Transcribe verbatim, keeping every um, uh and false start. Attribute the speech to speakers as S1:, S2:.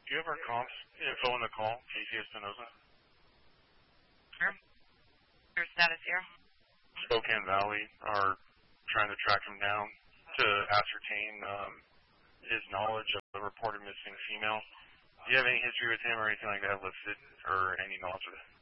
S1: Do you have our comps info in the call, Casey Espinosa?
S2: Sure. Your status here?
S1: Spokane Valley are trying to track him down to ascertain um, his knowledge of the reported missing female. Do you have any history with him or anything like that listed, or any knowledge of